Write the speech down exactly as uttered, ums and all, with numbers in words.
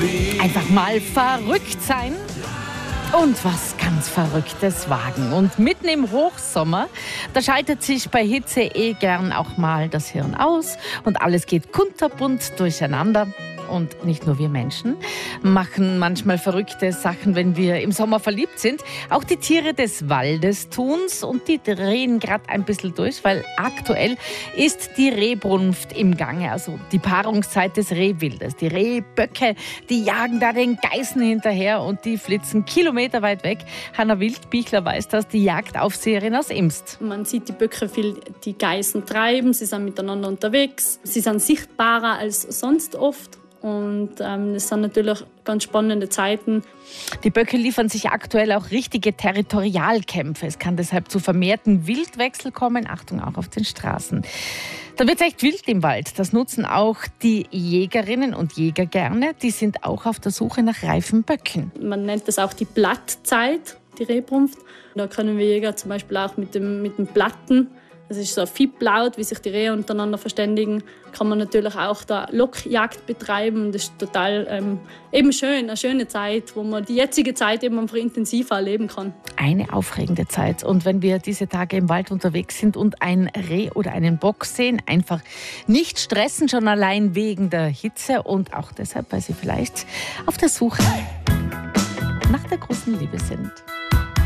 Einfach mal verrückt sein und was ganz Verrücktes wagen. Und mitten im Hochsommer, da schaltet sich bei Hitze eh gern auch mal das Hirn aus und alles geht kunterbunt durcheinander. Und nicht nur wir Menschen machen manchmal verrückte Sachen, wenn wir im Sommer verliebt sind. Auch die Tiere des Waldes tun's und die drehen gerade ein bisschen durch, weil aktuell ist die Rehbrunft im Gange, also die Paarungszeit des Rehwildes. Die Rehböcke, die jagen da den Geißen hinterher und die flitzen kilometerweit weg. Hanna Wildbichler weiß das, die Jagdaufseherin aus Imst. Man sieht die Böcke viel, die Geißen treiben, sie sind miteinander unterwegs. Sie sind sichtbarer als sonst oft. Und ähm, das sind natürlich ganz spannende Zeiten. Die Böcke liefern sich aktuell auch richtige Territorialkämpfe. Es kann deshalb zu vermehrten Wildwechsel kommen. Achtung, auch auf den Straßen. Da wird es echt wild im Wald. Das nutzen auch die Jägerinnen und Jäger gerne. Die sind auch auf der Suche nach reifen Böcken. Man nennt das auch die Blattzeit, die Rehbrunft. Da können wir Jäger zum Beispiel auch mit dem, mit dem Blatten, das ist so ein Fieblaut, wie sich die Rehe untereinander verständigen, kann man natürlich auch da Lockjagd betreiben. Das ist total ähm, eben schön, eine schöne Zeit, wo man die jetzige Zeit eben einfach intensiver erleben kann. Eine aufregende Zeit. Und wenn wir diese Tage im Wald unterwegs sind und ein Reh oder einen Bock sehen, einfach nicht stressen, schon allein wegen der Hitze und auch deshalb, weil sie vielleicht auf der Suche nach der großen Liebe sind.